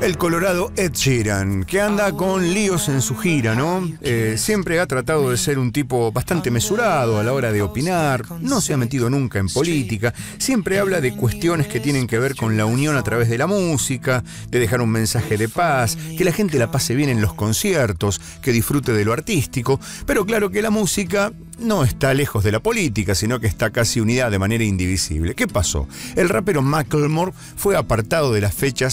El colorado Ed Sheeran, que anda con líos en su gira, ¿no? Siempre ha tratado de ser un tipo bastante mesurado a la hora de opinar, no se ha metido nunca en política, siempre habla de cuestiones que tienen que ver con la unión a través de la música, de dejar un mensaje de paz, que la gente la pase bien en los conciertos, que disfrute de lo artístico, pero claro que la música no está lejos de la política, sino que está casi unida de manera indivisible. ¿Qué pasó? El rapero Macklemore fue apartado de las fechas